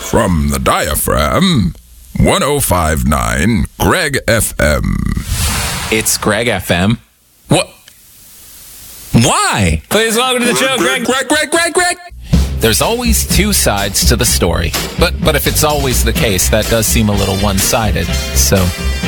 From the diaphragm, 105.9 Greg FM. It's Greg FM. What? Why? Please welcome to the show, Greg. Greg. There's always two sides to the story. But if it's always the case, that does seem a little one-sided. So